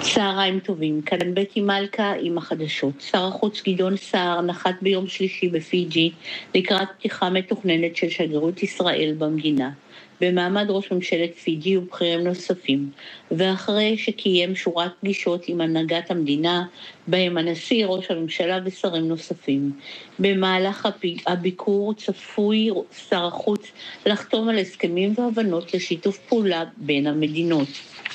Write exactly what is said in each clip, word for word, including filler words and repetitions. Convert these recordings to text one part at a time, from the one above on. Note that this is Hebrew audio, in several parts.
צהריים טובים, כאן בטי מלכה עם החדשות. שר החוץ גדעון סער נחת ביום שלישי בפיג'י לקראת פתיחה מתוכננת של שגרירות ישראל במדינה, במעמד ראש ממשלת פיג'י ובכירים נוספים, ואחרי שקיים שורת פגישות עם הנהגת המדינה, בהם הנשיא, ראש הממשלה ושרים נוספים. במהלך הביקור צפוי שר החוץ לחתום על הסכמים והבנות לשיתוף פעולה בין המדינות.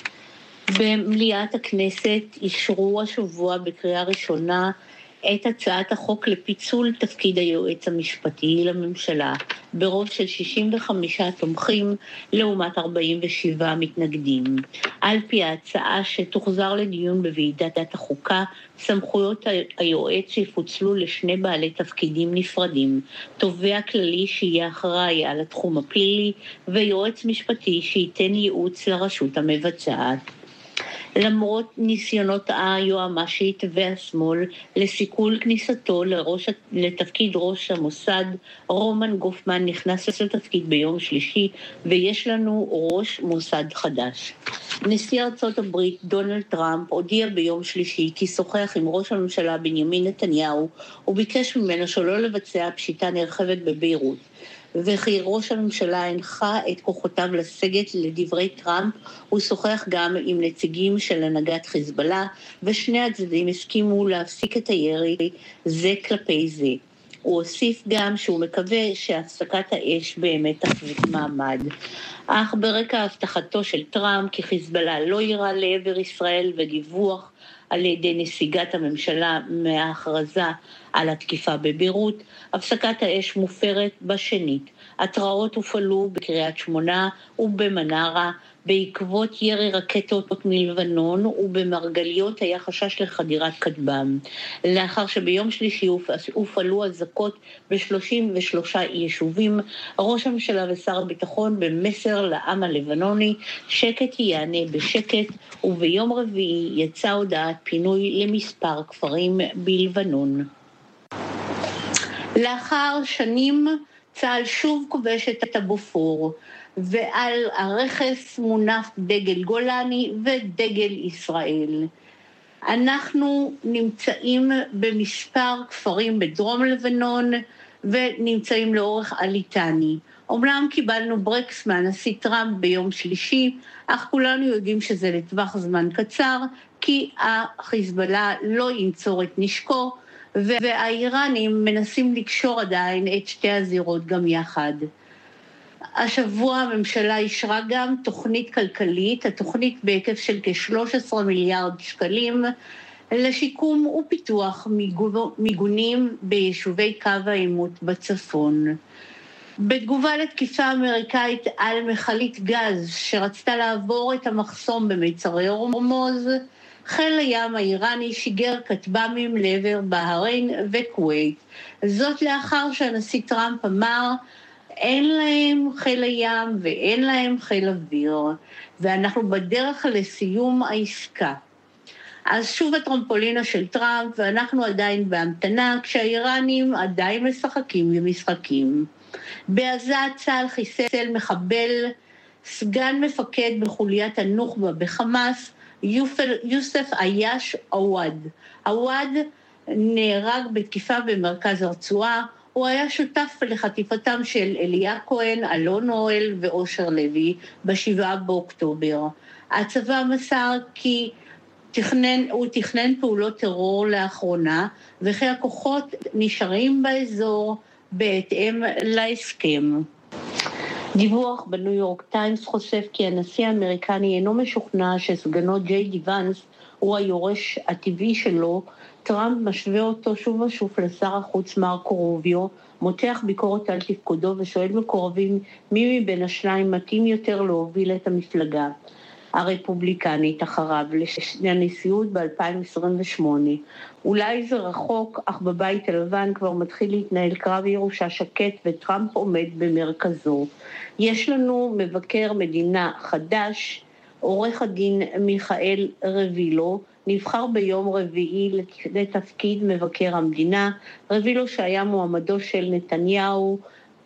במליאת הכנסת אישרו השבוע בקריאה ראשונה את הצעת החוק לפיצול תפקיד היועץ המשפטי לממשלה, ברוב של שישים וחמישה תומכים לעומת ארבעים ושבעה מתנגדים. על פי ההצעה שתוחזר לדיון בוועדת החוקה, סמכויות היועץ יפוצלו לשני בעלי תפקידים נפרדים, תובע כללי שיהיה אחראי על התחום הפלילי ויועץ משפטי שייתן ייעוץ לרשות המבצעת. למרות ניסיונות היועמ"שית והשמאל לסיכול כניסתו לראש, לתפקיד ראש המוסד, רומן גופמן נכנס לתפקיד ביום שלישי, ויש לנו ראש מוסד חדש. נשיא ארצות הברית דונלד טראמפ הודיע ביום שלישי כי שוחח עם ראש הממשלה בנימין נתניהו, וביקש ממנו שלא לבצע פשיטה נרחבת בביירות. וכי ראש הממשלה הנחה את כוחותיו לסגת. לדברי טראמפ, הוא שוחח גם עם נציגים של הנהגת חיזבאללה, ושני הצדדים הסכימו להפסיק את הירי זה כלפי זה. הוא הוסיף גם שהוא מקווה שהפסקת האש באמת תחזיק מעמד. אך ברקע הבטחתו של טראמפ כי חיזבאללה לא יירה לעבר ישראל ודיווח על ידי נסיגת הממשלה מההכרזה על התקיפה בביירות, הפסקת האש מופרת בשנית. התראות הופעלו בקריית שמונה ובמנרה, בעקבות ירי רקטות מלבנון, ובמרגליות היה חשש לחדירת כטב"ם. לאחר שביום שלישי הופעלו אזעקות ב-שלושים ושלושה יישובים, ראש הממשלה ושר הביטחון במסר לעם הלבנוני, שקט יענה בשקט, וביום רביעי יצאה הודעת פינוי למספר כפרים בלבנון. לאחר שנים צה"ל שוב כובש את הבופור, ועל הרכס מונף דגל גולני ודגל ישראל. אנחנו נמצאים במספר כפרים בדרום לבנון ונמצאים לאורך הליטני. אומנם קיבלנו ברקס מהנשיא טראמפ ביום שלישי, אך כולנו יודעים שזה לטווח זמן קצר, כי החיזבאללה לא ינצור את נשקו, והאיראנים מנסים לקשור עדיין את שתי הזירות גם יחד. השבוע הממשלה אישרה גם תוכנית כלכלית, התוכנית בהיקף של כ-שלושה עשר מיליארד שקלים, לשיקום ופיתוח מיגונים ביישובי קו העימות בצפון. בתגובה לתקיפה אמריקאית על מכלית גז שרצתה לעבור את המחסום במיצרי הורמוז, חיל הים האיראני שיגר כטב"מים לעבר בהריין וכווית. זאת לאחר שהנשיא טראמפ אמר, אין להם חיל הים ואין להם חיל אוויר, ואנחנו בדרך לסיום העסקה. אז שוב הטרמפולינה של טראמפ, ואנחנו עדיין בהמתנה, כשהאיראנים עדיין משחקים ומשחקים. בעזה צה"ל חיסל מחבל, סגן מפקד בחוליית הנוח'בה בחמאס, יוסף עייש עווד. עווד נהרג בתקיפה במרכז הרצועה, הוא היה שותף לחטיפתם של אליה כהן, אלון אוהל ואושר לוי בשבעה באוקטובר. הצבא מסר כי תכנן, הוא תכנן פעולות טרור לאחרונה, וכי הכוחות נשארים באזור בהתאם להסכם. דיווח בניו יורק טיימס חושף כי הנשיא האמריקני אינו משוכנע שסגנו ג'יי די ונס הוא היורש הטבעי שלו. טראמפ משווה אותו שוב ושוב לשר החוץ מרקו רוביו, מותח ביקורת על תפקודו ושואל מקורבים מי מבין השניים מתאים יותר להוביל את המפלגה הרפובליקנית אחריו לנשיאות ב-אלפיים עשרים ושמונה. אולי זה רחוק, אך בבית הלבן כבר מתחיל להתנהל קרב ירושה שקט וטראמפ עומד במרכזו. יש לנו מבקר מדינה חדש, עורך הדין מיכאל רבילו, נבחר ביום רביעי לתפקיד מבקר המדינה. רבילו שהיה מועמדו של נתניהו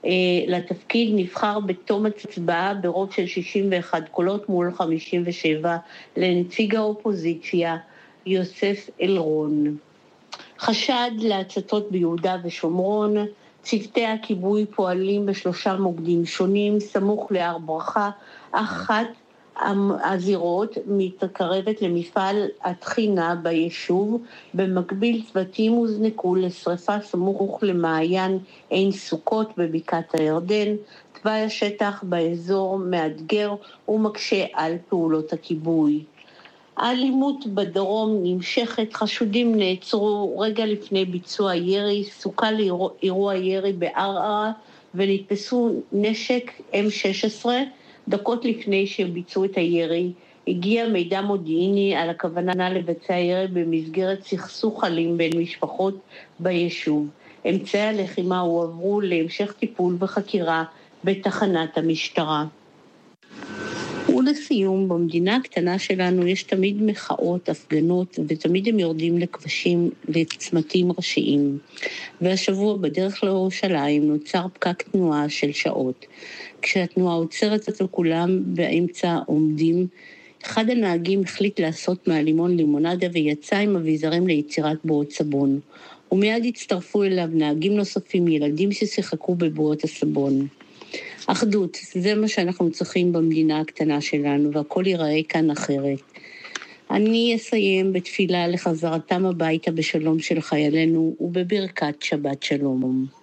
לתפקיד נבחר בתום הצבעה ברוב של שישים ואחד קולות מול חמישים ושבע לנציג האופוזיציה יוסף אלרון. חשד להצתות ביהודה ושומרון, צוותי הכיבוי פועלים בשלושה מוקדים שונים, סמוך להר ברכה, אחת הזירות מתקרבת למפעל התחינה ביישוב, במקביל צוותים הוזנקו לשריפה סמוך למעיין עין סוכות בבקעת הירדן, תוואי השטח באזור מאתגר ומקשה על פעולות הכיבוי. האלימות בדרום נמשכת, חשודים נעצרו רגע לפני ביצוע ירי, סוכה לאירוע ירי בערערה ונתפסו נשק אם שש עשרה, דקות לפני שביצעו את הירי, הגיע מידע מודיעיני על הכוונה לבצע ירי במסגרת סכסוך אלים בין משפחות ביישוב. אמצעי הלחימה הועברו להמשך טיפול וחקירה בתחנת המשטרה. ולסיום, במדינה הקטנה שלנו יש תמיד מחאות, הפגנות, ותמיד הם יורדים לכבשים, לצמתים ראשיים. והשבוע בדרך לירושלים נוצר פקק תנועה של שעות. כשהתנועה עוצרת על כולם באמצע עומדים, אחד הנהגים החליט לעשות מהלימון לימונדה ויצא עם אביזרים ליצירת בועות סבון. ומיד הצטרפו אליו נהגים נוספים, ילדים ששיחקו בבועות הסבון. אחדות, זה מה שאנחנו צריכים במדינה הקטנה שלנו, והכל ייראה כאן אחרת. אני אסיים בתפילה לחזרתם הביתה בשלום של חיילינו ובברכת שבת שלום.